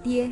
爹。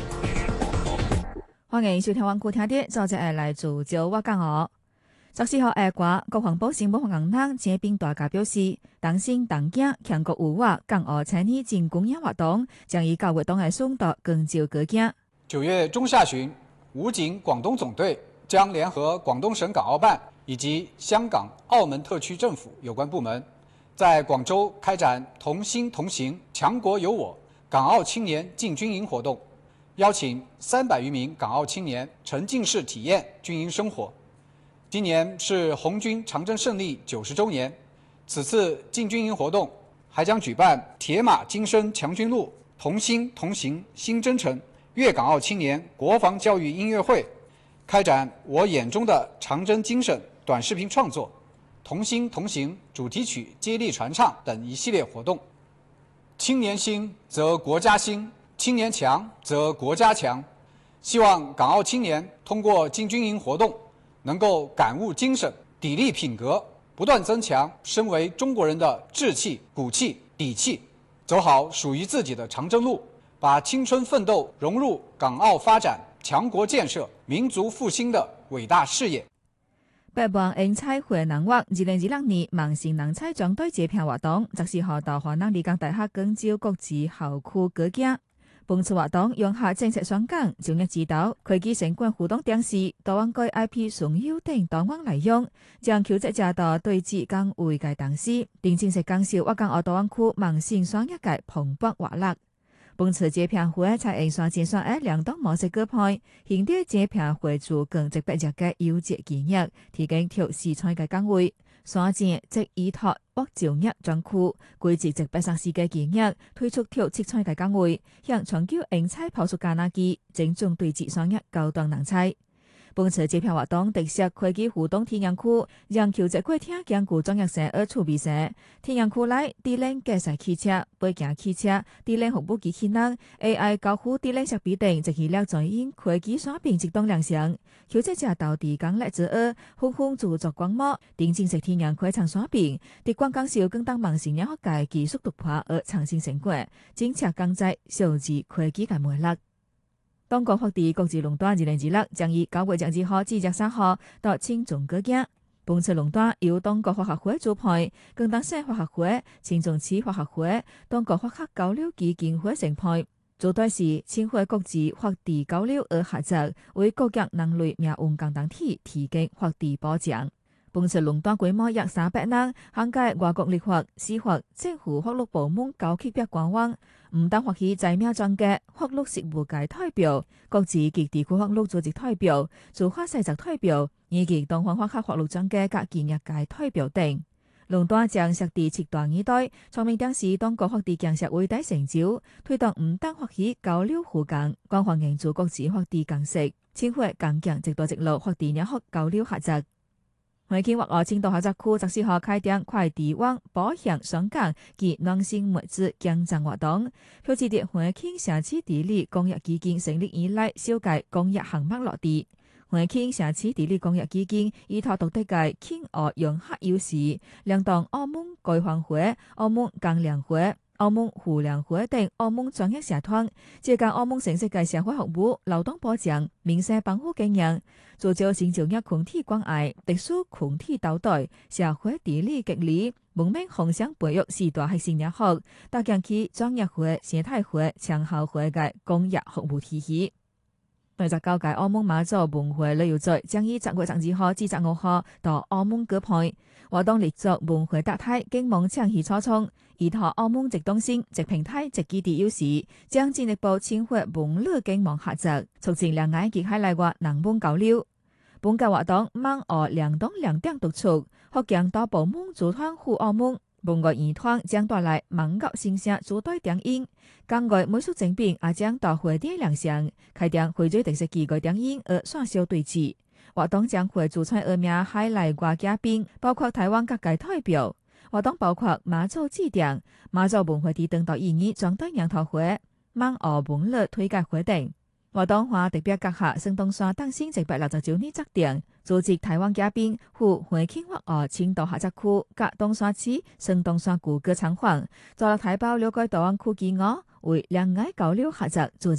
歡迎收聽灣顧聽啲，作者係來自招我講我。14號下晝，國防部新聞發言人謝炳大家表示，當先當驚強國有我講我參與進公演活動，將以教活動嘅順度更照過鏡。 9月中下旬，武警廣東總隊將聯合廣東省港澳辦以及香港、澳門特區政府有關部門，在廣州開展同心同行、強國有我港澳青年進軍營活動，邀請300餘名港澳青年沉浸式體驗軍營生活。今年是紅軍長征勝利90週年，此次進軍營活動還將舉辦鐵馬金聲強軍路、同心同行新征程粵港澳青年國防教育音樂會，開展我眼中的長征精神短視頻創作、同心同行主題曲接力傳唱等一系列活動。青年興則國家興，青年強則國家強。希望港澳青年通過進軍營活動，能夠感悟精神、砥礪品格，不斷增強身為中國人的志氣、骨氣、底氣，走好屬於自己的長征路，把青春奮鬥融入港澳發展、強國建設、民族復興的偉大事業。 北望英彩會南灣2026年萬城南彩將隊揭票活動，14號到華南理工大學廣州國際校區舉行。本次活動用下正式上崗，專業指導、會計相關互動電視、台灣該 IP 送優等檔案內容，將求職者到對接講會計當時，並正式介紹我港澳台灣區萬城雙一界蓬勃活力。本次揭票會採用雙線雙二兩檔模式舉辦，現地揭票會做更直白嘅優質經驗，提供條視彩嘅崗位。雙線即依託獲招業專區，規則直白實施嘅經驗，推出條色彩嘅崗位，向長久英彩跑出加拿機，正宗對接雙一高檔人才。本次揭票活動特色會計互動體驗區，讓求職過聽兼顧專業性而處比賽。體驗區內智能駕駛汽車、背鏡汽車、智能服務機器人、AI 交互智能設備等，即係了在因會計水平直當亮相。求職者到地講叻之後，紛紛製作廣播，定正式體驗開場水平，啲廣講授更當萬城人學界技術突破而創新成果，精確講解數字會計嘅魅力。當局發地國際龍端2026將以9月2號至13號到青總舉行。本次龍端由當局發學會主辦，更當省發學會、青總市發學會、當局發學交流基金會承辦。做對是青會國際發地交流而合作，為各級能類命運共同體提供發地保障。本次龍端規模約300人，涵蓋外國立法、司法、政府法律部門高級別官員，唔單發起在名專家、法律事務界代表、國際及地區法律組織代表、駐法實習代表，以及東方法學法律專家及建業界代表等。龍端將設地7段2隊，聰明電視當局發地建設偉大成就，推動唔單發起交流互動，關懷營造國際發地共識，青會更強直道直路發地兩學交流合作。會計或青島合作區14號開展快遞網保險雙港及暖心物資競爭活動，標誌着會計社區治理公益基金成立以來首屆公益項目落地。會計社區治理公益基金依託獨特嘅傾軛融合優勢，聯動澳門改行會、澳門工聯會、澳門互聯會等澳門專業社團，借鑒澳門成熟嘅社會服務、勞動保障、民生保護經驗，做咗成就業群體關愛、特殊群體導隊、社會治理激勵、文明互相培育4大核心領域，搭建起專業會、生態會、長效會嘅公益服務體系。對咗交界澳門馬祖文會旅遊節將於10月12號至15號到澳門舉辦，活動列作文會搭台經網倡議初衷，依託澳門直東性、直平台、直基地優勢，將進一步青會文旅經網合作，促進兩岸及海內外人文交流。本屆活動網澳兩東兩點突出，福建到部門組團赴澳門。本月二團將帶來網絡新聲組隊電影，港外美術精品也將到會店亮相，開展會最特色幾個電影而選秀對峙。活動將會主催2名海內外嘉賓，包括台灣各界代表。活動包括馬祖祭典、馬祖文會地等到意義裝隊研討會、網澳文旅推介會等。活動話特別閣下聖東山當選169年則定，組織台灣嘉賓赴會傾或澳青島合作區及東山市聖東山古歌參訪，在台胞了解台灣區技藝，為兩岸交流合作做